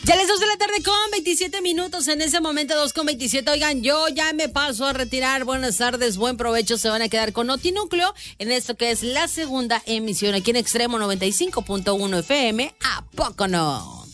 Ya les 2 de la tarde con 27 minutos, en ese momento 2:27. Oigan, yo ya me paso a retirar. Buenas tardes, buen provecho. Se van a quedar con Notinúcleo en esto que es la segunda emisión aquí en Extremo 95.1 FM. ¿A poco no?